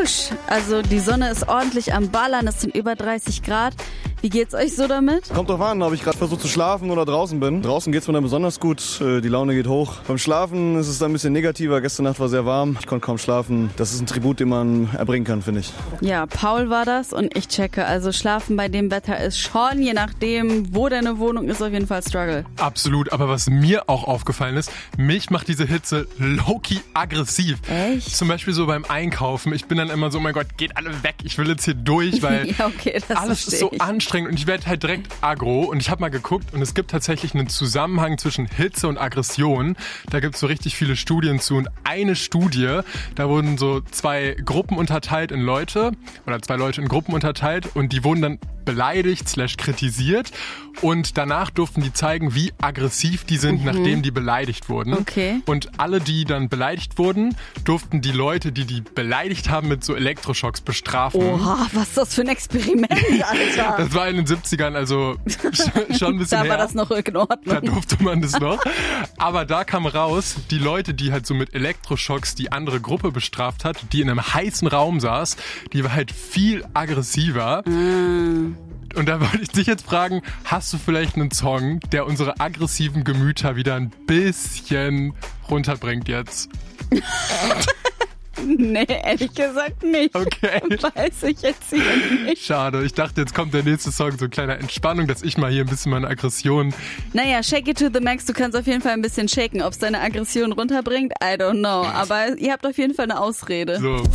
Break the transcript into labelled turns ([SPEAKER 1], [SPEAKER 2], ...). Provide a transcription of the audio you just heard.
[SPEAKER 1] Husch, also die Sonne ist ordentlich am Ballern, es sind über 30 Grad. Wie geht's euch so damit?
[SPEAKER 2] Kommt drauf an, ob ich gerade versucht zu schlafen oder draußen bin. Draußen geht's mir dann besonders gut, die Laune geht hoch. Beim Schlafen ist es dann ein bisschen negativer, gestern Nacht war sehr warm, ich konnte kaum schlafen. Das ist ein Tribut, den man erbringen kann, finde ich.
[SPEAKER 1] Ja, Paul war das und ich checke, also schlafen bei dem Wetter ist schon, je nachdem, wo deine Wohnung ist, auf jeden Fall Struggle.
[SPEAKER 3] Absolut, aber was mir auch aufgefallen ist, mich macht diese Hitze low-key aggressiv.
[SPEAKER 1] Echt?
[SPEAKER 3] Zum Beispiel so beim Einkaufen, ich bin dann immer so, oh mein Gott, geht alle weg, ich will jetzt hier durch, weil
[SPEAKER 1] Ja, okay, das
[SPEAKER 3] alles ist so anstrengend und ich werde halt direkt aggro und ich habe mal geguckt und es gibt tatsächlich einen Zusammenhang zwischen Hitze und Aggression. Da gibt es so richtig viele Studien zu und eine Studie, da wurden so 2 Gruppen unterteilt in Leute oder 2 Leute in Gruppen unterteilt und die wurden dann beleidigt / kritisiert und danach durften die zeigen, wie aggressiv die sind, nachdem die beleidigt wurden.
[SPEAKER 1] Okay.
[SPEAKER 3] Und alle, die dann beleidigt wurden, durften die Leute, die beleidigt haben, mit so Elektroschocks bestrafen.
[SPEAKER 1] Oha, was ist das für ein Experiment, Alter?
[SPEAKER 3] Das war in den 70ern, also schon ein bisschen
[SPEAKER 1] Da
[SPEAKER 3] her.
[SPEAKER 1] war das noch in Ordnung.
[SPEAKER 3] Da durfte man das noch. Aber da kam raus, die Leute, die halt so mit Elektroschocks die andere Gruppe bestraft hat, die in einem heißen Raum saß, die war halt viel aggressiver. Und da wollte ich dich jetzt fragen, hast du vielleicht einen Song, der unsere aggressiven Gemüter wieder ein bisschen runterbringt jetzt?
[SPEAKER 1] Nee, ehrlich gesagt nicht.
[SPEAKER 3] Okay.
[SPEAKER 1] Weiß ich jetzt hier nicht.
[SPEAKER 3] Schade, ich dachte, jetzt kommt der nächste Song, so eine kleine Entspannung, dass ich mal hier ein bisschen meine Aggression...
[SPEAKER 1] Naja, Shake It to the Max, du kannst auf jeden Fall ein bisschen shaken. Ob es deine Aggression runterbringt, I don't know. Aber ihr habt auf jeden Fall eine Ausrede.
[SPEAKER 3] So.